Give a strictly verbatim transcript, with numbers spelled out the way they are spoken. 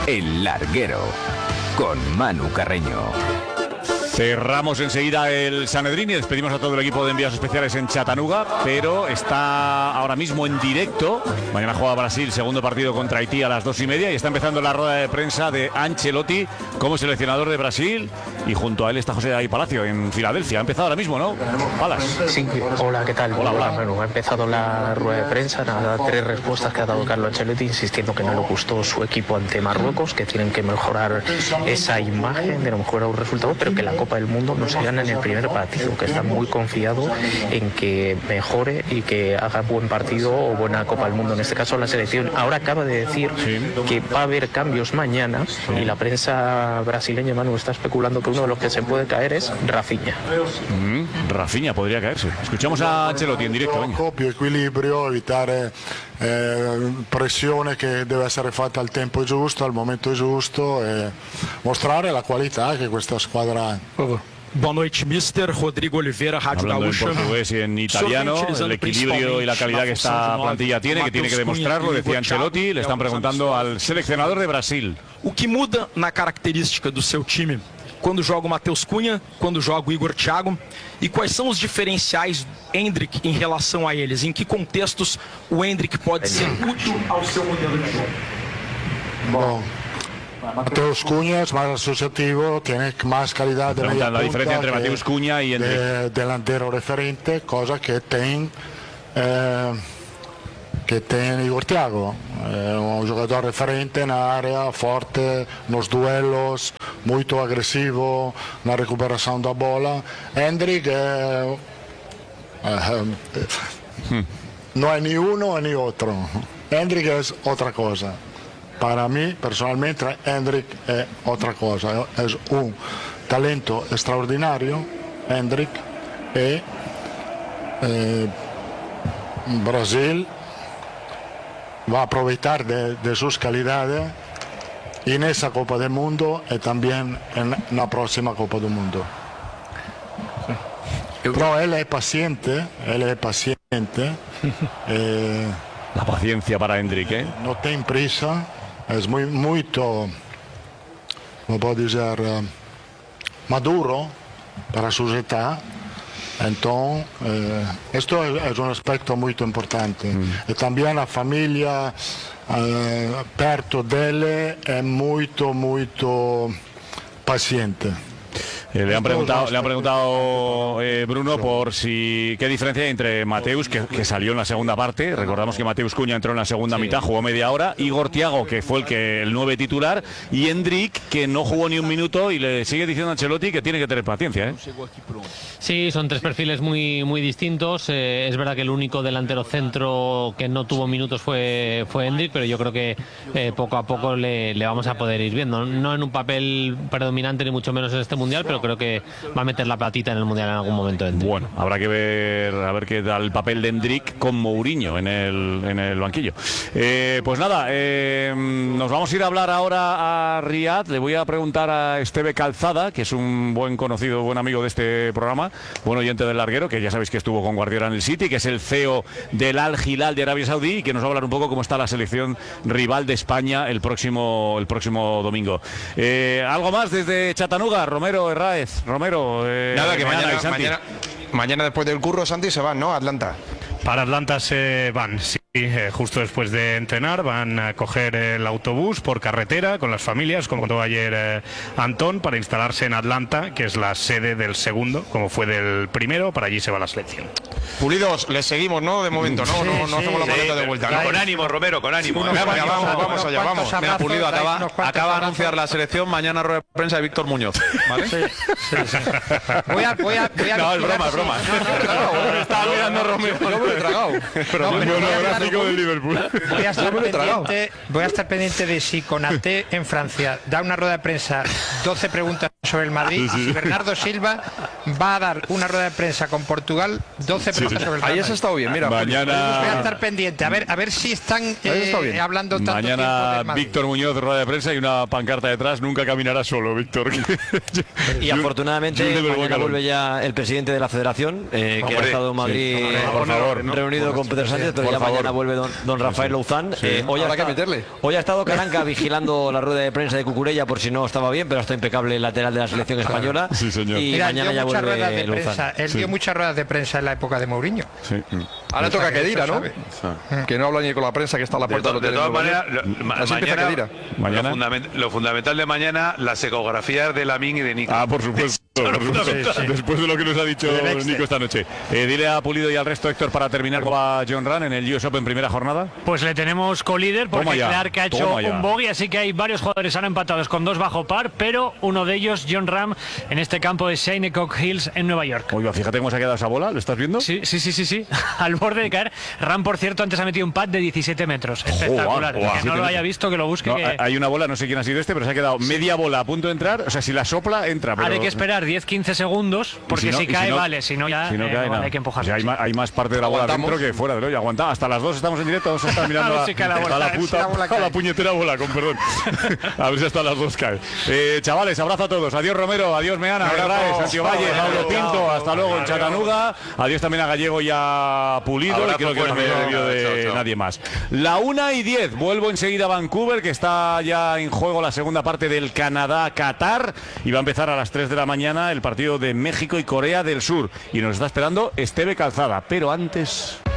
El Larguero, con Manu Carreño. Cerramos enseguida el Sanedrín y despedimos a todo el equipo de envíos especiales en Chattanooga, pero está ahora mismo en directo. Mañana juega Brasil, segundo partido contra Haití a las dos y media, y está empezando la rueda de prensa de Ancelotti como seleccionador de Brasil, y junto a él está José David Palacio en Filadelfia. Ha empezado ahora mismo, ¿no? Palas. Sí, hola, ¿qué tal? Hola, hola. Bueno, ha empezado la rueda de prensa, nada, tres respuestas que ha dado Carlo Ancelotti, insistiendo que no le gustó su equipo ante Marruecos, que tienen que mejorar esa imagen de no mejorar un resultado, pero que la Copa del Mundo no se gana en el primer partido, que está muy confiado en que mejore y que haga buen partido o buena Copa del Mundo, en este caso la selección. Ahora acaba de decir sí. que va a haber cambios mañana, sí. y la prensa brasileña, Manu, está especulando que uno de los que se puede caer es Rafinha. Mm, Rafinha podría caerse. Escuchamos a Ancelotti en directo. Venga. Più equilibrio, evitare eh, pressione che deve essere fatta al tempo giusto, al momento giusto, e mostrare la qualità che questa squadra ha. Boa noite, mister Rodrigo Oliveira, Rádio Hablando Gaúcha. en portugués y en italiano, el equilibrio y la calidad que esta plantilla tiene, que tiene que demostrarlo, decía Ancelotti. Le están preguntando al seleccionador de Brasil. O que muda na característica do seu time quando joga o Matheus Cunha, quando joga o Igor Thiago, e quais são os diferenciais Endrick em relação a eles? Em que contextos o Endrick pode ser útil ao seu modelo de jogo? Bom, Matheus Cunha es más asociativo, tiene más calidad de media la diferencia entre que, Matheus Cunha y Endrick. De, delantero referente, cosa que tiene eh, che tiene Igor Thiago, è un giocatore referente in area, forte nos duelos, molto aggressivo na recuperação da bola. Endrick è, eh, hmm. no è ni uno ni otro. Endrick es otra cosa. Para mí, personalmente, Endrick è otra cosa. Es un talento extraordinario, Endrick, e eh, Brasil va a aprovechar de, de sus calidades en esa Copa del Mundo y también en la próxima Copa del Mundo. Sí. Pero él es paciente, él es paciente. eh, la paciencia para Endrick, ¿eh? No tiene prisa, es muy, muy, como puedo decir, uh, maduro para su edad. Entonces, eh, esto es, es un aspecto muy importante. Mm. Y también la familia eh, perto de él es muy, muy paciente. Eh, le han preguntado, le han preguntado eh, Bruno por si qué diferencia hay entre Matheus, que, que salió en la segunda parte. Recordamos que Matheus Cunha entró en la segunda sí. mitad, jugó media hora. Igor Thiago, que fue el que el nueve titular, y Endrick, que no jugó ni un minuto, y le sigue diciendo a Ancelotti que tiene que tener paciencia, ¿eh? Sí, son tres perfiles muy, muy distintos. Eh, es verdad que el único delantero centro que no tuvo minutos fue, fue Endrick, pero yo creo que eh, poco a poco le, le vamos a poder ir viendo. No en un papel predominante ni mucho menos en este mundial, pero creo que va a meter la platita en el mundial en algún momento. Endrick. Bueno, habrá que ver a ver qué da el papel de Endrick con Mourinho en el, en el banquillo. Eh, pues nada, eh, nos vamos a ir a hablar ahora a Riad. Le voy a preguntar a Esteve Calzada, que es un buen conocido, buen amigo de este programa, buen oyente del Larguero, que ya sabéis que estuvo con Guardiola en el City, que es el C E O del Al Hilal de Arabia Saudí, y que nos va a hablar un poco cómo está la selección rival de España el próximo, el próximo domingo. Eh, ¿Algo más desde Chattanooga, Romero, Herráez? Romero, eh, nada, que mañana, mañana, mañana después del curro, Santi, se van, ¿no? A Atlanta. Para Atlanta se van, sí, eh, justo después de entrenar van a coger el autobús por carretera con las familias, como contó ayer eh, Antón, para instalarse en Atlanta, que es la sede del segundo, como fue del primero. Para allí se va la selección. Pulidos, les seguimos, ¿no? De momento, ¿no? Sí, no, no sí, hacemos la maleta sí, de vuelta, ¿no? Con ánimo, Romero, con ánimo. Sí, vamos, vamos, vamos allá, vamos. Mira, Pulido acaba, acaba de anunciar la selección mañana rueda de prensa de Víctor Muñoz, ¿vale? Sí, sí, sí. Voy a, voy a, voy a no, es broma, es broma. No, no, claro, estaba mirando Romero. Yo me lo he tragado. Pero no, monográfico del Liverpool. Voy a, estar pendiente, voy a estar pendiente de si Konaté en Francia da una rueda de prensa, doce preguntas sobre el Madrid. Sí, sí. Y Bernardo Silva va a dar una rueda de prensa con Portugal, doce Sí, preguntas sí. sobre el Real Ahí Madrid. has estado bien, mira. Mañana- Voy a estar pendiente, a ver, a ver si están está bien. eh, hablando tanto tiempo Mañana del Madrid. Víctor Muñoz, rueda de prensa y una pancarta detrás. Nunca caminará solo, Víctor. Y afortunadamente Jules de mañana Borbón. vuelve ya el presidente de la Federación, eh, que Hombre, ha estado en Madrid sí. Hombre, por favor, ¿no? reunido con Pedro Sánchez, pero Por ya favor. mañana vuelve don, don Rafael Louzán. Sí. Eh, hoy, ha Habrá que estado- meterle. hoy ha estado Caranca vigilando la rueda de prensa de Cucurella por si no estaba bien, pero está impecable el lateral de la selección española. Sí, señor. Y Mira, él mañana dio ya muchas ruedas vuelve de prensa. Louzán. Él Sí. dio muchas ruedas de prensa en la época de Mourinho. Sí. Ahora toca que Kedira, ¿no? sabe. Que no habla ni con la prensa que está a la De, puerta to- del de hotel. todas en maneras, Nueva York. lo, ma- Así empieza mañana, Kedira. Mañana. Lo, fundament- lo fundamental de mañana, las ecografías de Lamin y de Nico. Ah, por supuesto. por supuesto. Sí, sí. Después de lo que nos ha dicho Del Excel. Nico esta noche. Eh, dile a Pulido y al resto, Héctor, para terminar, ¿cómo va John Ram en el U S Open primera jornada? Pues le tenemos colíder Toma porque ya, Clark ha hecho toma ya. un bogey, así que hay varios jugadores han empatados con dos bajo par, pero uno de ellos, John Ram, en este campo de Shinnecock Hills en Nueva York. Oiga, fíjate cómo se ha quedado esa bola, ¿lo estás viendo? Sí, sí, sí, sí, sí. Al borde de caer. Ram, por cierto, antes ha metido un pad de diecisiete metros. Espectacular. Joder, que no lo haya visto, que lo busque. No, que... Hay una bola, no sé quién ha sido este, pero se ha quedado media bola a punto de entrar. O sea, si la sopla, entra. Pero... Ahora hay que esperar diez quince segundos, porque Y si, no- y cae, no- vale, si no ya si no eh, cae, no, nada. hay que empujar. O sea, hay, más, hay más parte de la bola Aguantamos. dentro que fuera del hoyo. Aguanta, hasta las dos estamos en directo, vamos a estar mirando A ver a, si cae la bola, a la a ver si puta, la bola a cae. la puñetera bola, con perdón. A ver si hasta las dos cae. Eh, chavales, abrazo a todos. Adiós Romero, adiós Meana, Herráez, Santiago Valle, Pablo Pinto, hasta luego en Chatanuga. Adiós también a Gallego y a Pulido. Abrazo Y creo que no me fuerte. debió de Chao, chao. nadie más. La una y diez, vuelvo enseguida a Vancouver, que está ya en juego la segunda parte del Canadá-Qatar. Y va a empezar a las tres de la mañana el partido de México y Corea del Sur. Y nos está esperando Esteve Calzada. Pero antes...